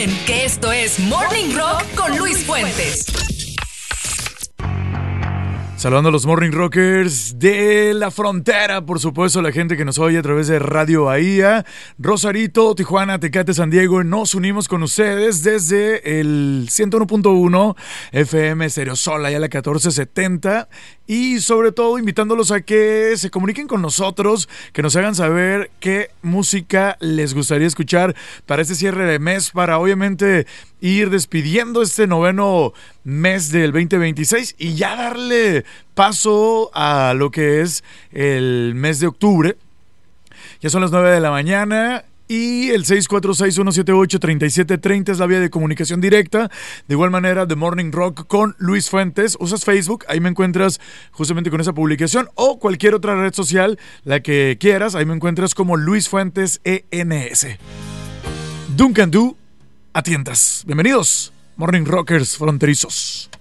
saben que esto es Morning Rock con Luis Fuentes. Saludando a los Morning Rockers de la frontera, por supuesto, la gente que nos oye a través de Radio Bahía, Rosarito, Tijuana, Tecate, San Diego. Nos unimos con ustedes desde el 101.1 FM Stereo Sol, allá a la 1470. Y sobre todo invitándolos a que se comuniquen con nosotros, que nos hagan saber qué música les gustaría escuchar para este cierre de mes, para obviamente ir despidiendo este noveno mes del 2026 y ya darle paso a lo que es el mes de octubre. Ya son las 9 de la mañana. Y el 646-178-3730 es la vía de comunicación directa. De igual manera, The Morning Rock con Luis Fuentes. Usas Facebook, ahí me encuentras justamente con esa publicación. O cualquier otra red social, la que quieras. Ahí me encuentras como Luis Fuentes ENS. Duncan Du, atientas. Bienvenidos, Morning Rockers fronterizos.